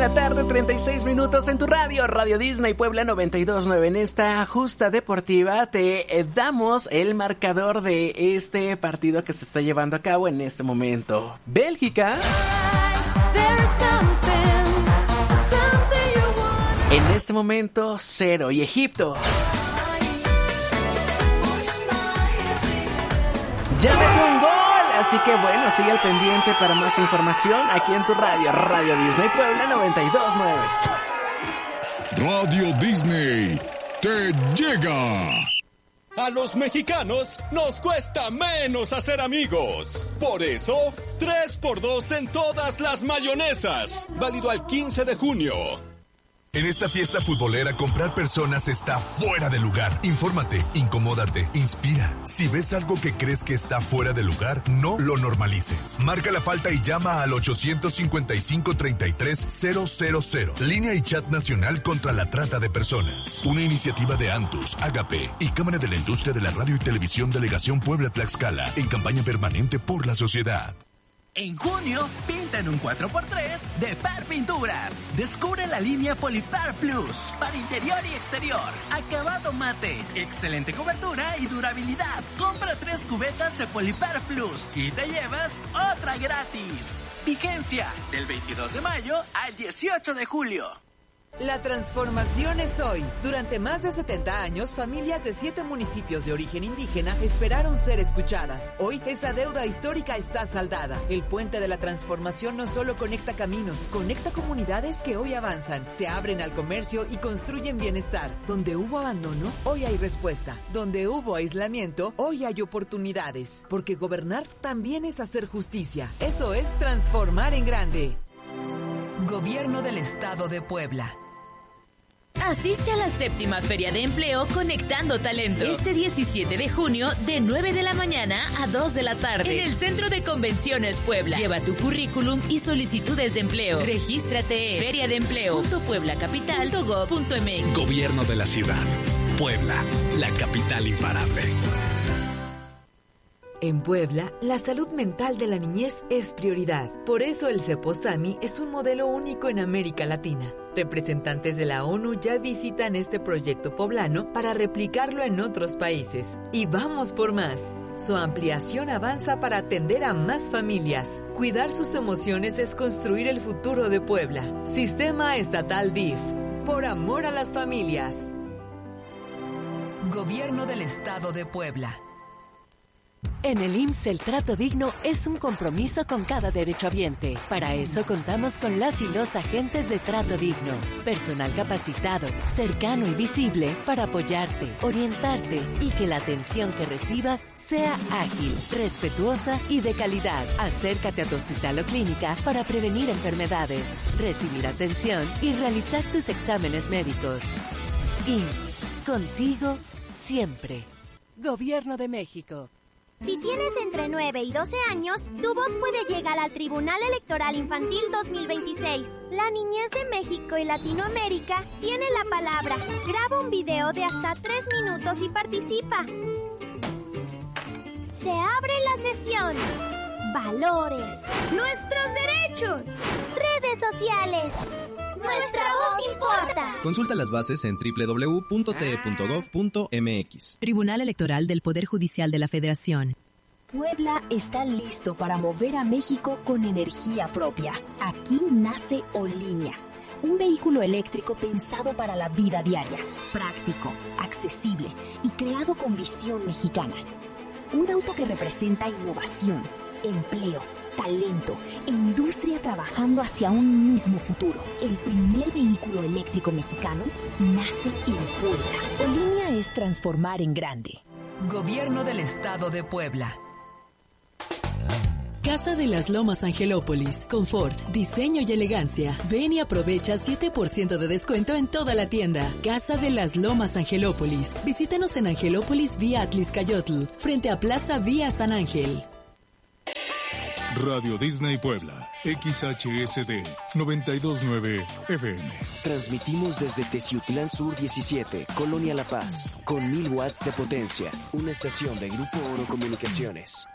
la tarde, 36 minutos en tu radio, Radio Disney Puebla 92.9. En esta justa deportiva te damos el marcador de este partido que se está llevando a cabo en este momento. Bélgica en este momento 0 y Egipto ya metió un gol. Así que bueno, sigue al pendiente para más información aquí en tu radio, Radio Disney Puebla 92.9. Radio Disney te llega. A los mexicanos nos cuesta menos hacer amigos. Por eso, 3x2 en todas las mayonesas. Válido al 15 de junio. En esta fiesta futbolera, comprar personas está fuera de lugar. Infórmate, incomódate, inspira. Si ves algo que crees que está fuera de lugar, no lo normalices. Marca la falta y llama al 855-33-000. Línea y chat nacional contra la trata de personas. Una iniciativa de Antus, Agape y Cámara de la Industria de la Radio y Televisión Delegación Puebla-Tlaxcala en campaña permanente por la sociedad. En junio, pinta en un 4x3 de Par Pinturas. Descubre la línea Polipar Plus para interior y exterior. Acabado mate, excelente cobertura y durabilidad. Compra 3 cubetas de Polipar Plus y te llevas otra gratis. Vigencia del 22 de mayo al 18 de julio. La transformación es hoy. Durante más de 70 años, familias de 7 municipios de origen indígena esperaron ser escuchadas. Hoy, esa deuda histórica está saldada. El puente de la transformación no solo conecta caminos, conecta comunidades que hoy avanzan, se abren al comercio y construyen bienestar. Donde hubo abandono, hoy hay respuesta. Donde hubo aislamiento, hoy hay oportunidades. Porque gobernar también es hacer justicia. Eso es transformar en grande. Gobierno del Estado de Puebla. Asiste a la 7ª Feria de Empleo Conectando Talento. Este 17 de junio, de 9 de la mañana a 2 de la tarde. En el Centro de Convenciones Puebla. Lleva tu currículum y solicitudes de empleo. Regístrate en feriadeempleo.pueblacapital.gov.mx. Gobierno de la ciudad. Puebla, la capital imparable. En Puebla, la salud mental de la niñez es prioridad. Por eso el CEPOSAMI es un modelo único en América Latina. Representantes de la ONU ya visitan este proyecto poblano para replicarlo en otros países. Y vamos por más. Su ampliación avanza para atender a más familias. Cuidar sus emociones es construir el futuro de Puebla. Sistema Estatal DIF. Por amor a las familias. Gobierno del Estado de Puebla. En el IMSS el trato digno es un compromiso con cada derechohabiente. Para eso contamos con las y los agentes de trato digno. Personal capacitado, cercano y visible para apoyarte, orientarte y que la atención que recibas sea ágil, respetuosa y de calidad. Acércate a tu hospital o clínica para prevenir enfermedades, recibir atención y realizar tus exámenes médicos. IMSS, contigo siempre. Gobierno de México. Si tienes entre 9 y 12 años, tu voz puede llegar al Tribunal Electoral Infantil 2026. La niñez de México y Latinoamérica tiene la palabra. Graba un video de hasta 3 minutos y participa. Se abre la sesión. Valores. Nuestros derechos. Redes sociales. Nuestra voz importa. Consulta las bases en www.te.gov.mx. Tribunal Electoral del Poder Judicial de la Federación. Puebla está listo para mover a México con energía propia. Aquí nace Olinia, un vehículo eléctrico pensado para la vida diaria, práctico, accesible y creado con visión mexicana. Un auto que representa innovación, empleo, talento e industria trabajando hacia un mismo futuro. El primer vehículo eléctrico mexicano nace en Puebla. Olinia es transformar en grande. Gobierno del Estado de Puebla. Casa de las Lomas Angelópolis. Confort, diseño y elegancia. Ven y aprovecha 7% de descuento en toda la tienda. Casa de las Lomas Angelópolis. Visítanos en Angelópolis vía Atliscayotl, frente a Plaza Vía San Ángel. Radio Disney Puebla, XHSD 92.9 FM. Transmitimos desde Teciutlán Sur 17, Colonia La Paz, con 1000 watts de potencia. Una estación de Grupo Oro Comunicaciones.